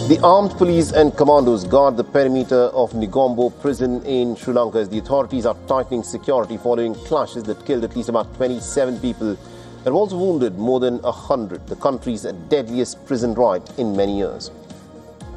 The armed police and commandos guard the perimeter of Negombo prison in Sri Lanka as the authorities are tightening security following clashes that killed at least about 27 people and have also wounded more than 100, the country's deadliest prison riot in many years.